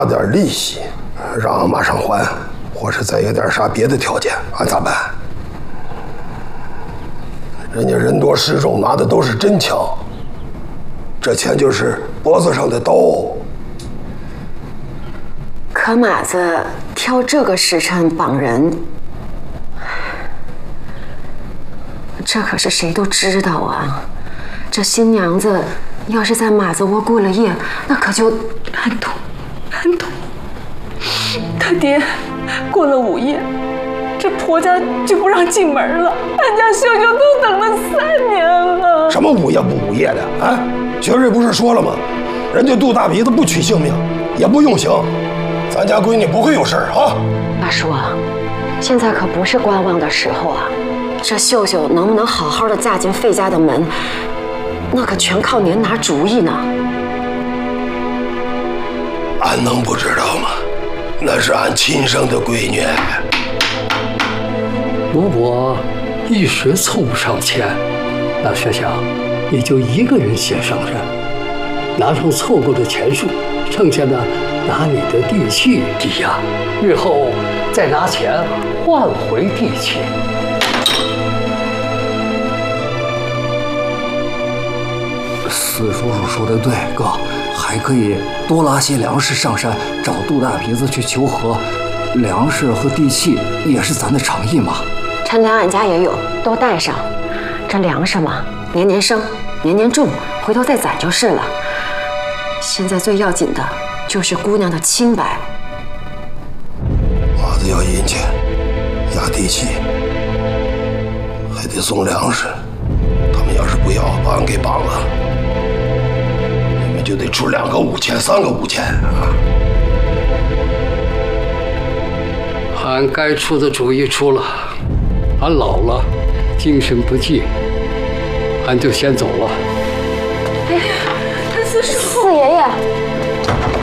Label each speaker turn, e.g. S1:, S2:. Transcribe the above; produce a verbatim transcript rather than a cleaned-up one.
S1: 拿点利息，让俺马上还，或是再有点啥别的条件，俺咋办？人家人多势众，拿的都是真枪，这钱就是脖子上的刀。
S2: 可马子挑这个时辰绑人，这可是谁都知道啊。这新娘子要是在马子窝过了夜，那可就
S3: 安童，安童，他爹过了午夜，这婆家就不让进门了。俺家秀秀都等了三年了。
S1: 什么午夜不午夜的啊？学瑞不是说了吗？人家杜大鼻子不取性命，也不用刑，咱家闺女不会有事儿啊。
S2: 大叔啊，现在可不是观望的时候啊。这秀秀能不能好好的嫁进费家的门，那可全靠您拿主意呢。
S1: 俺能不知道吗？那是俺亲生的闺女。
S4: 如果一时凑不上钱，那学想也就一个人先上任，拿上凑够的钱数，剩下的拿你的地契抵押，日后再拿钱换回地契。
S5: 四叔叔说的对，哥，还可以多拉些粮食上山，找杜大鼻子去求和。粮食和地契也是咱的诚意嘛。
S2: 陈粮俺家也有，都带上。这粮食嘛，年年生，年年种，回头再攒就是了。现在最要紧的就是姑娘的清白。
S1: 马子要银钱，压地契，还得送粮食。他们要是不要，把俺给绑了，你们就得出两个五千，三个五千啊！
S4: 俺该出的主意出了，俺老了，精神不济，俺就先走了。
S3: 哎呀，谭四叔，
S2: 四爷爷。